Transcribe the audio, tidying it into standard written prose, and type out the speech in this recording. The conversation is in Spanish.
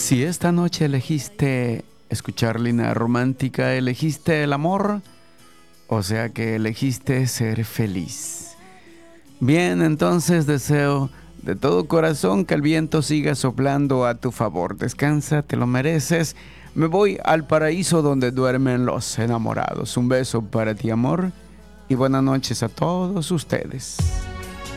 Si esta noche elegiste escuchar línea romántica, elegiste el amor, o sea que elegiste ser feliz. Bien, entonces deseo de todo corazón que el viento siga soplando a tu favor. Descansa, te lo mereces. Me voy al paraíso donde duermen los enamorados. Un beso para ti, amor, y buenas noches a todos ustedes.